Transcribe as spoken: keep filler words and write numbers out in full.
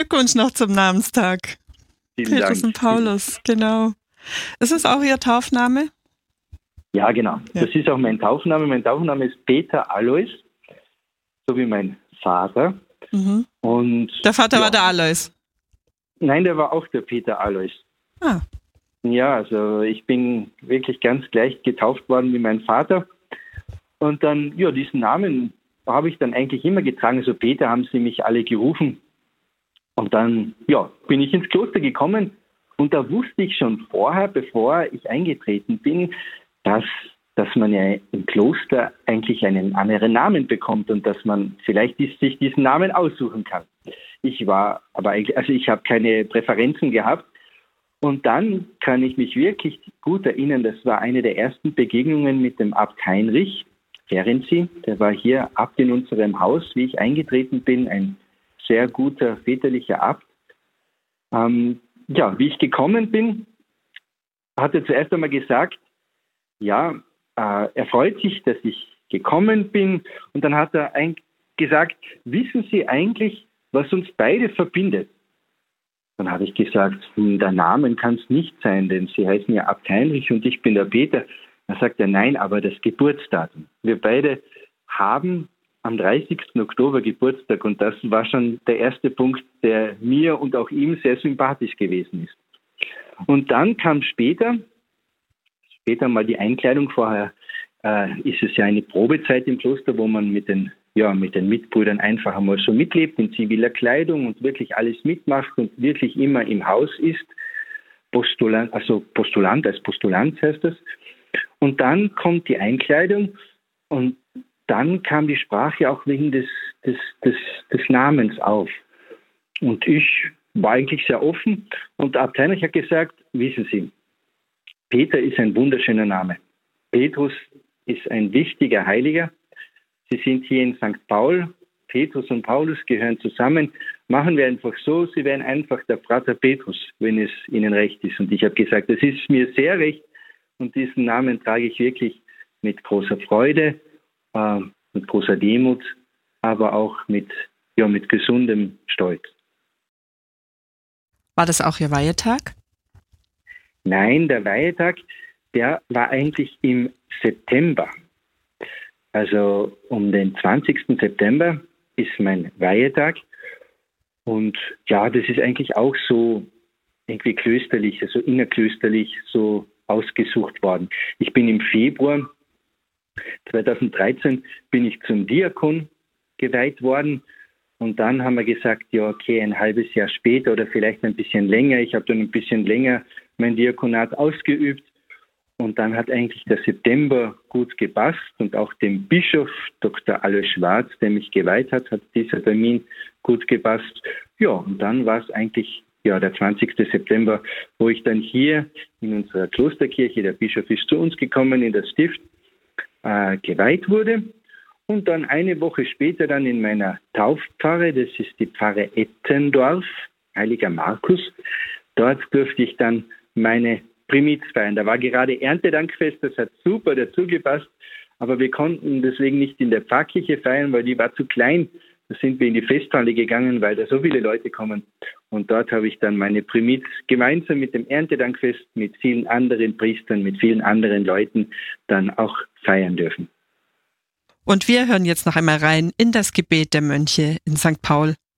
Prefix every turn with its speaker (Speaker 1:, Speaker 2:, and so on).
Speaker 1: Glückwunsch noch zum Namenstag.
Speaker 2: Vielen
Speaker 1: Petrus
Speaker 2: Dank.
Speaker 1: und Paulus, genau. Ist es auch Ihr Taufname?
Speaker 2: Ja, genau.
Speaker 1: Ja.
Speaker 2: Das ist auch mein Taufname. Mein Taufname ist Peter Alois, so wie mein Vater.
Speaker 1: Mhm.
Speaker 2: Und
Speaker 1: Der Vater
Speaker 2: ja,
Speaker 1: war der Alois.
Speaker 2: Nein, der war auch der Peter Alois.
Speaker 1: Ah.
Speaker 2: Ja, also ich bin wirklich ganz gleich getauft worden wie mein Vater. Und dann, ja, diesen Namen habe ich dann eigentlich immer getragen. Also Peter haben sie mich alle gerufen. Und dann, ja, bin ich ins Kloster gekommen. Und da wusste ich schon vorher, bevor ich eingetreten bin, dass, dass man ja im Kloster eigentlich einen anderen Namen bekommt und dass man vielleicht sich diesen Namen aussuchen kann. Ich war aber eigentlich, also ich habe keine Präferenzen gehabt. Und dann kann ich mich wirklich gut erinnern, das war eine der ersten Begegnungen mit dem Abt Heinrich Ferenczi. Der war hier Abt in unserem Haus, wie ich eingetreten bin, ein sehr guter väterlicher Abt. Ähm, ja, wie ich gekommen bin, hat er zuerst einmal gesagt, ja, äh, er freut sich, dass ich gekommen bin. Und dann hat er ein, gesagt, wissen Sie eigentlich, was uns beide verbindet? Dann habe ich gesagt, der Name kann es nicht sein, denn Sie heißen ja Abt Heinrich und ich bin der Peter. Dann sagt er, nein, aber das Geburtsdatum. Wir beide haben am dreißigsten Oktober Geburtstag und das war schon der erste Punkt, der mir und auch ihm sehr sympathisch gewesen ist. Und dann kam später, später mal die Einkleidung. Vorher äh, ist es ja eine Probezeit im Kloster, wo man mit den ja, mit den Mitbrüdern einfach einmal so mitlebt in ziviler Kleidung und wirklich alles mitmacht und wirklich immer im Haus ist. Postulant, also Postulant, als Postulant heißt das. Und dann kommt die Einkleidung und dann kam die Sprache auch wegen des, des, des, des Namens auf. Und ich war eigentlich sehr offen und der Abt Heinrich hat gesagt, wissen Sie, Peter ist ein wunderschöner Name. Petrus ist ein wichtiger Heiliger. Sie sind hier in Sankt Paul. Petrus und Paulus gehören zusammen. Machen wir einfach so, Sie werden einfach der Frater Petrus, wenn es Ihnen recht ist. Und ich habe gesagt, das ist mir sehr recht. Und diesen Namen trage ich wirklich mit großer Freude, äh, mit großer Demut, aber auch mit, ja, mit gesundem Stolz.
Speaker 1: War das auch Ihr Weihetag?
Speaker 2: Nein, der Weihetag, der war eigentlich im September. Also um den zwanzigsten September ist mein Weihetag. Und ja, das ist eigentlich auch so irgendwie klösterlich, also innerklösterlich so ausgesucht worden. Ich bin im Februar zweitausenddreizehn bin ich zum Diakon geweiht worden. Und dann haben wir gesagt, ja okay, ein halbes Jahr später oder vielleicht ein bisschen länger. Ich habe dann ein bisschen länger mein Diakonat ausgeübt. Und dann hat eigentlich der September gut gepasst und auch dem Bischof Doktor Alois Schwarz, der mich geweiht hat, hat dieser Termin gut gepasst. Ja, und dann war es eigentlich ja der zwanzigsten September, wo ich dann hier in unserer Klosterkirche, der Bischof ist zu uns gekommen in das Stift, äh, geweiht wurde. Und dann eine Woche später dann in meiner Taufpfarre, das ist die Pfarre Ettendorf, Heiliger Markus, dort durfte ich dann meine Primiz feiern. Da war gerade Erntedankfest, das hat super dazu gepasst, aber wir konnten deswegen nicht in der Pfarrkirche feiern, weil die war zu klein. Da sind wir in die Festhalle gegangen, weil da so viele Leute kommen. Und dort habe ich dann meine Primiz gemeinsam mit dem Erntedankfest, mit vielen anderen Priestern, mit vielen anderen Leuten dann auch feiern dürfen.
Speaker 1: Und wir hören jetzt noch einmal rein in das Gebet der Mönche in Sankt Paul.